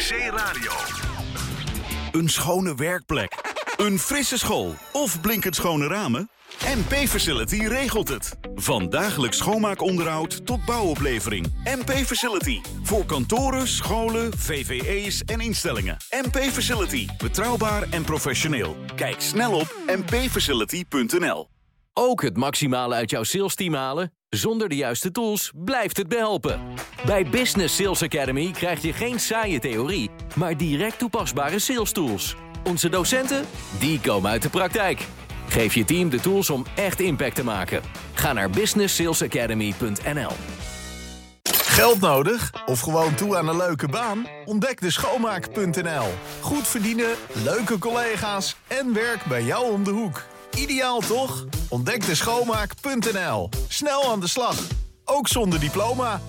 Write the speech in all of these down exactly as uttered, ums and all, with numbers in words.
C Radio. Een schone werkplek, een frisse school of blinkend schone ramen? M P Facility regelt het. Van dagelijks schoonmaakonderhoud tot bouwoplevering. M P Facility. Voor kantoren, scholen, V V E's en instellingen. M P Facility. Betrouwbaar en professioneel. Kijk snel op m p facility punt n l. Ook het maximale uit jouw salesteam halen? Zonder de juiste tools blijft het behelpen. Bij Business Sales Academy krijg je geen saaie theorie, maar direct toepasbare sales tools. Onze docenten, die komen uit de praktijk. Geef je team de tools om echt impact te maken. Ga naar business sales academy punt n l. Geld nodig? Of gewoon toe aan een leuke baan? Ontdek de schoonmaak punt n l. Goed verdienen, leuke collega's en werk bij jou om de hoek. Ideaal toch? Ontdek de schoonmaak punt n l. Snel aan de slag. Ook zonder diploma.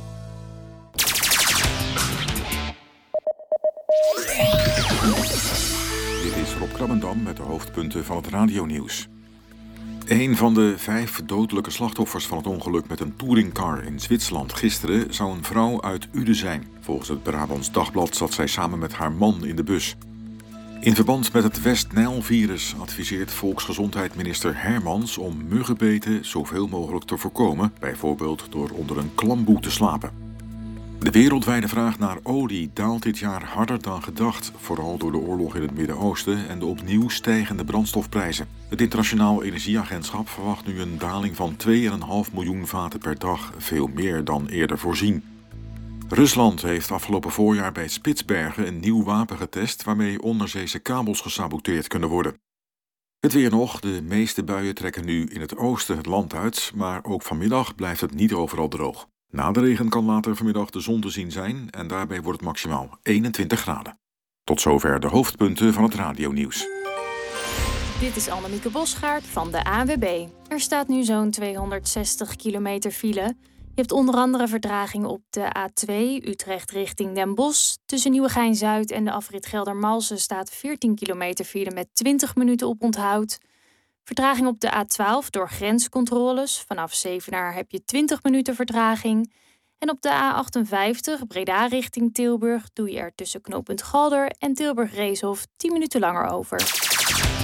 Dit is Rob Krabbendam met de hoofdpunten van het radionieuws. Een van de vijf dodelijke slachtoffers van het ongeluk met een touringcar in Zwitserland gisteren zou een vrouw uit Uden zijn. Volgens het Brabants Dagblad zat zij samen met haar man in de bus. In verband met het West-Nijl-virus adviseert volksgezondheidsminister Hermans om muggenbeten zoveel mogelijk te voorkomen, bijvoorbeeld door onder een klamboe te slapen. De wereldwijde vraag naar olie daalt dit jaar harder dan gedacht, vooral door de oorlog in het Midden-Oosten en de opnieuw stijgende brandstofprijzen. Het Internationaal Energieagentschap verwacht nu een daling van twee komma vijf miljoen vaten per dag, veel meer dan eerder voorzien. Rusland heeft afgelopen voorjaar bij Spitsbergen een nieuw wapen getest waarmee onderzeese kabels gesaboteerd kunnen worden. Het weer nog, de meeste buien trekken nu in het oosten het land uit, maar ook vanmiddag blijft het niet overal droog. Na de regen kan later vanmiddag de zon te zien zijn en daarbij wordt het maximaal eenentwintig graden. Tot zover de hoofdpunten van het radionieuws. Dit is Annemieke Bosgaard van de A N W B. Er staat nu zo'n tweehonderdzestig kilometer file. Je hebt onder andere vertraging op de A twee Utrecht richting Den Bosch. Tussen Nieuwegein-Zuid en de afrit Geldermalsen staat veertien kilometer file met twintig minuten op onthoud. Vertraging op de A twaalf door grenscontroles. Vanaf Zevenaar heb je twintig minuten vertraging. En op de A achtenvijftig Breda richting Tilburg doe je er tussen knooppunt Galder en Tilburg-Reeshof tien minuten langer over.